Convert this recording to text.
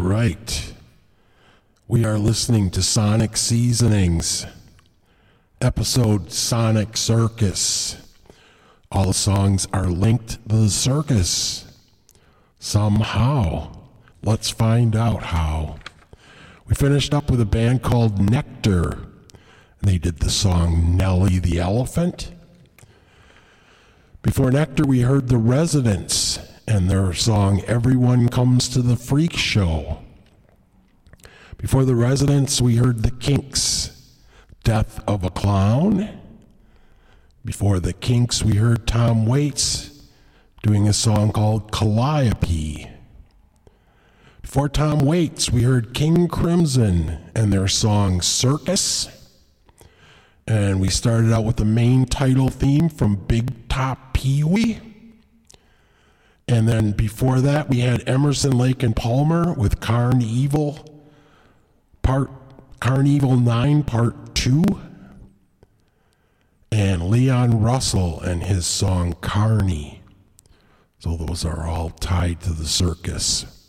right. We are listening to Sonic Seasonings, episode Sonic Circus. All the songs are linked to the circus. Somehow. Let's find out how. We finished up with a band called Nectar, and they did the song Nelly the Elephant. Before Nectar, we heard The Residents and their song Everyone Comes to the Freak Show. Before The Residents, we heard The Kinks, Death of a Clown. Before The Kinks, we heard Tom Waits doing a song called Calliope. Before Tom Waits, we heard King Crimson and their song Circus. And we started out with the main title theme from Big Top Pee-wee. And then before that, we had Emerson, Lake and Palmer with Carnival 9 Part 2. And Leon Russell and his song Carney. So those are all tied to the circus.